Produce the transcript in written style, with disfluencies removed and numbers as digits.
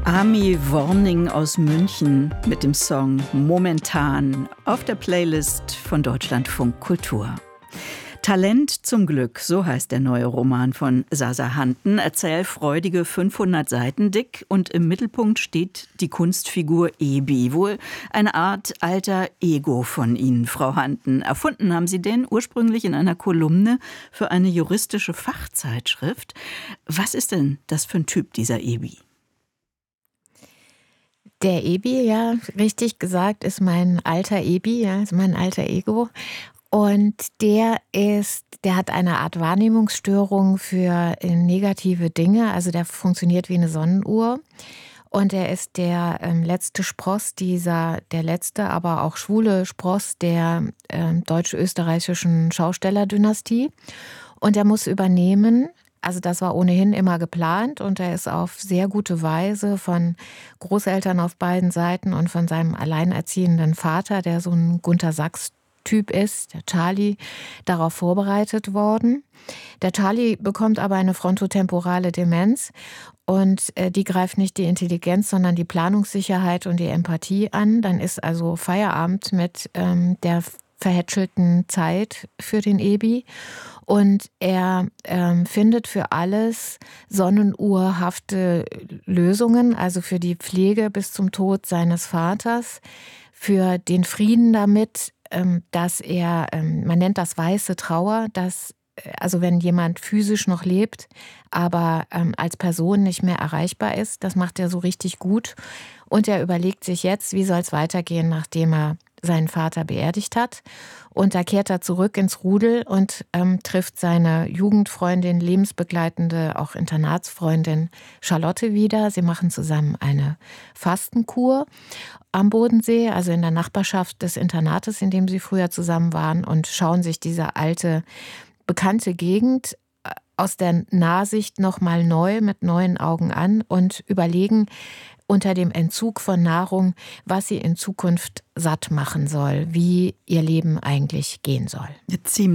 Ami Worning aus München mit dem Song Momentan auf der Playlist von Deutschlandfunk Kultur. Talent zum Glück, so heißt der neue Roman von Sasa Hanten. Erzählfreudige 500 Seiten dick und im Mittelpunkt steht die Kunstfigur Ebi. Wohl eine Art alter Ego von Ihnen, Frau Hanten. Erfunden haben Sie den ursprünglich in einer Kolumne für eine juristische Fachzeitschrift. Was ist denn das für ein Typ, dieser Ebi? Der Ebi, ja, richtig gesagt, ist mein alter Ebi, ja, ist mein alter Ego. Und der hat eine Art Wahrnehmungsstörung für negative Dinge. Also der funktioniert wie eine Sonnenuhr. Und er ist der letzte Spross der letzte, aber auch schwule Spross der deutsch-österreichischen Schaustellerdynastie. Und er muss übernehmen. Also das war ohnehin immer geplant und er ist auf sehr gute Weise von Großeltern auf beiden Seiten und von seinem alleinerziehenden Vater, der so ein Gunter Sachs-Typ ist, der Charlie, darauf vorbereitet worden. Der Charlie bekommt aber eine frontotemporale Demenz und die greift nicht die Intelligenz, sondern die Planungssicherheit und die Empathie an. Dann ist also Feierabend mit der verhätschelten Zeit für den Ebi. Und er findet für alles sonnenuhrhafte Lösungen, also für die Pflege bis zum Tod seines Vaters, für den Frieden damit, dass man nennt das weiße Trauer, also wenn jemand physisch noch lebt, aber als Person nicht mehr erreichbar ist, das macht er so richtig gut. Und er überlegt sich jetzt, wie soll es weitergehen, nachdem er seinen Vater beerdigt hat. Und da kehrt er zurück ins Rudel und trifft seine Jugendfreundin, lebensbegleitende, auch Internatsfreundin Charlotte wieder. Sie machen zusammen eine Fastenkur am Bodensee, also in der Nachbarschaft des Internates, in dem sie früher zusammen waren, und schauen sich diese alte, bekannte Gegend aus der Nahsicht nochmal neu mit neuen Augen an und überlegen unter dem Entzug von Nahrung, was sie in Zukunft satt machen soll, wie ihr Leben eigentlich gehen soll.